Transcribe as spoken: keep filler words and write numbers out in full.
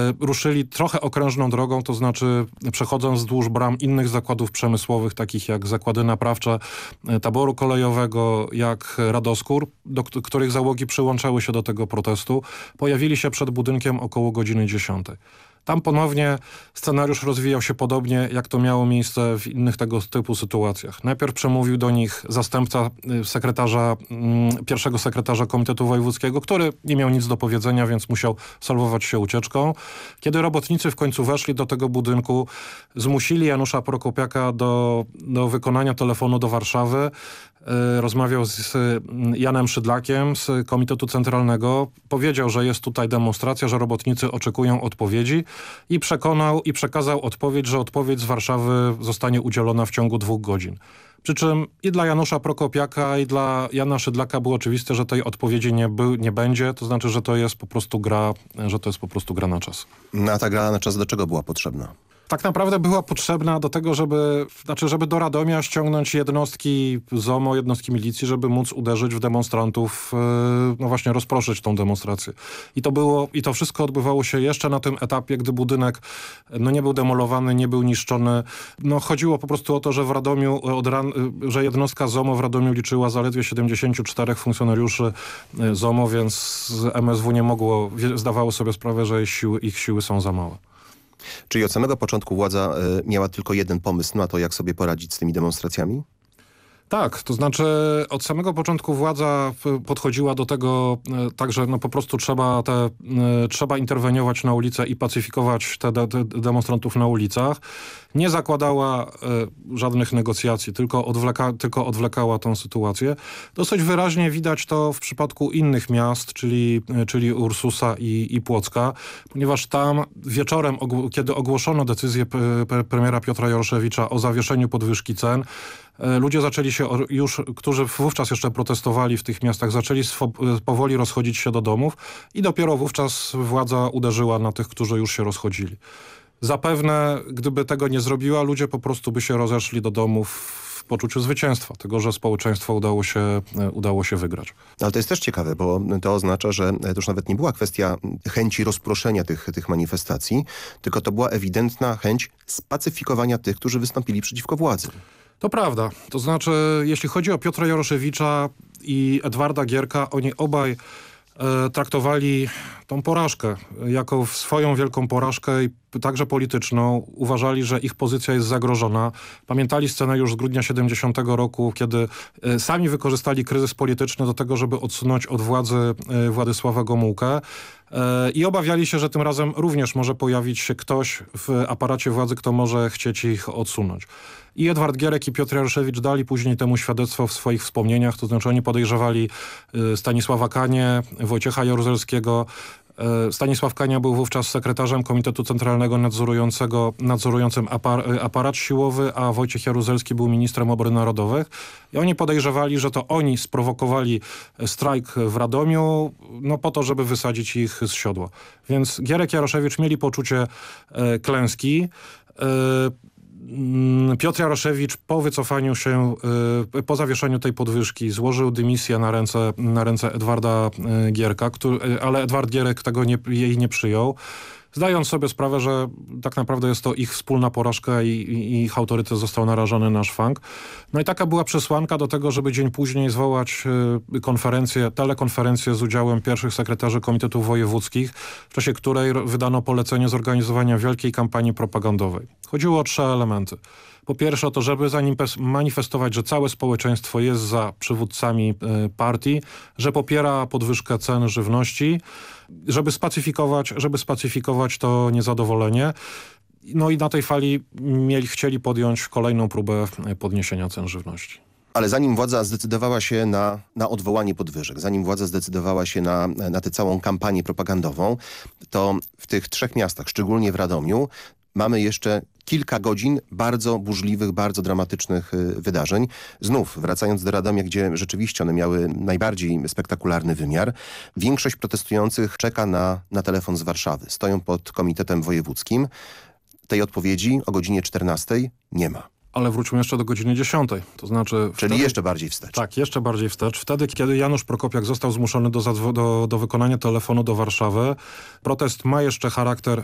ruszyli trochę okrężną drogą, to znaczy przechodząc wzdłuż bram innych zakładów przemysłowych, takich jak zakłady naprawcze e, taboru kolejowego, jak Radoskór, do k- których załogi przyłączały się do tego protestu, pojawili się przed budynkiem około godziny dziesiątej. Tam ponownie scenariusz rozwijał się podobnie, jak to miało miejsce w innych tego typu sytuacjach. Najpierw przemówił do nich zastępca sekretarza, pierwszego sekretarza Komitetu Wojewódzkiego, który nie miał nic do powiedzenia, więc musiał salwować się ucieczką. Kiedy robotnicy w końcu weszli do tego budynku, zmusili Janusza Prokopiaka do, do wykonania telefonu do Warszawy. Rozmawiał z Janem Szydlakiem z Komitetu Centralnego. Powiedział, że jest tutaj demonstracja, że robotnicy oczekują odpowiedzi i przekonał i przekazał odpowiedź, że odpowiedź z Warszawy zostanie udzielona w ciągu dwóch godzin. Przy czym i dla Janusza Prokopiaka, i dla Jana Szydlaka było oczywiste, że tej odpowiedzi nie, by, nie będzie. To znaczy, że to jest po prostu gra, że to jest po prostu gra na czas. No, a ta gra na czas do czego była potrzebna? Tak naprawdę była potrzebna do tego, żeby, znaczy żeby do Radomia ściągnąć jednostki Z O M O, jednostki milicji, żeby móc uderzyć w demonstrantów, no właśnie rozproszyć tą demonstrację. I to było, i to wszystko odbywało się jeszcze na tym etapie, gdy budynek no nie był demolowany, nie był niszczony. No chodziło po prostu o to, że w Radomiu, od ran, że jednostka Z O M O w Radomiu liczyła zaledwie siedemdziesięciu czterech funkcjonariuszy Z O M O, więc M S W nie mogło, zdawało sobie sprawę, że ich siły, ich siły są za małe. Czyli od samego początku władza y, miała tylko jeden pomysł na to, jak sobie poradzić z tymi demonstracjami? Tak, to znaczy od samego początku władza podchodziła do tego tak, że no po prostu trzeba, te, trzeba interweniować na ulicę i pacyfikować te, te demonstrantów na ulicach. Nie zakładała e, żadnych negocjacji, tylko, odwleka, tylko odwlekała tę sytuację. Dosyć wyraźnie widać to w przypadku innych miast, czyli, czyli Ursusa i, i Płocka, ponieważ tam wieczorem, og- kiedy ogłoszono decyzję pre- premiera Piotra Jaroszewicza o zawieszeniu podwyżki cen, ludzie zaczęli się już, którzy wówczas jeszcze protestowali w tych miastach, zaczęli swo- powoli rozchodzić się do domów i dopiero wówczas władza uderzyła na tych, którzy już się rozchodzili. Zapewne, gdyby tego nie zrobiła, ludzie po prostu by się rozeszli do domów w poczuciu zwycięstwa, tego, że społeczeństwo udało się, udało się wygrać. Ale to jest też ciekawe, bo to oznacza, że to już nawet nie była kwestia chęci rozproszenia tych, tych manifestacji, tylko to była ewidentna chęć spacyfikowania tych, którzy wystąpili przeciwko władzy. To prawda. To znaczy, jeśli chodzi o Piotra Jaroszewicza i Edwarda Gierka, oni obaj e, traktowali tą porażkę jako swoją wielką porażkę i także polityczną. Uważali, że ich pozycja jest zagrożona. Pamiętali scenariusz z grudnia siedemdziesiątego roku, kiedy e, sami wykorzystali kryzys polityczny do tego, żeby odsunąć od władzy e, Władysława Gomułkę. I obawiali się, że tym razem również może pojawić się ktoś w aparacie władzy, kto może chcieć ich odsunąć. I Edward Gierek i Piotr Jaroszewicz dali później temu świadectwo w swoich wspomnieniach, to znaczy oni podejrzewali Stanisława Kanię, Wojciecha Jaruzelskiego. Stanisław Kania był wówczas sekretarzem Komitetu Centralnego nadzorującego, nadzorującym apar- aparat siłowy, a Wojciech Jaruzelski był ministrem obrony narodowej. I oni podejrzewali, że to oni sprowokowali strajk w Radomiu, no po to, żeby wysadzić ich z siodła. Więc Gierek i Jaroszewicz mieli poczucie e, klęski. E, Piotr Jaroszewicz po wycofaniu się, po zawieszeniu tej podwyżki złożył dymisję na ręce, na ręce Edwarda Gierka, który, ale Edward Gierek tego nie, jej nie przyjął, zdając sobie sprawę, że tak naprawdę jest to ich wspólna porażka i, i ich autorytet został narażony na szwank. No i taka była przesłanka do tego, żeby dzień później zwołać y, konferencję, telekonferencję z udziałem pierwszych sekretarzy komitetów wojewódzkich, w czasie której wydano polecenie zorganizowania wielkiej kampanii propagandowej. Chodziło o trzy elementy. Po pierwsze o to, żeby manifestować, że całe społeczeństwo jest za przywódcami y, partii, że popiera podwyżkę cen żywności, żeby spacyfikować, żeby spacyfikować to niezadowolenie. No i na tej fali mieli, chcieli podjąć kolejną próbę podniesienia cen żywności. Ale zanim władza zdecydowała się na, na odwołanie podwyżek, zanim władza zdecydowała się na, na tę całą kampanię propagandową, to w tych trzech miastach, szczególnie w Radomiu, mamy jeszcze kilka godzin bardzo burzliwych, bardzo dramatycznych y, wydarzeń. Znów, wracając do Radomia, gdzie rzeczywiście one miały najbardziej spektakularny wymiar, większość protestujących czeka na, na telefon z Warszawy. Stoją pod komitetem wojewódzkim. Tej odpowiedzi o godzinie czternastej nie ma. Ale wróćmy jeszcze do godziny dziesiątej. To znaczy... Czyli wtedy, jeszcze bardziej wstecz. Tak, jeszcze bardziej wstecz. Wtedy, kiedy Janusz Prokopiak został zmuszony do, do, do wykonania telefonu do Warszawy, protest ma jeszcze charakter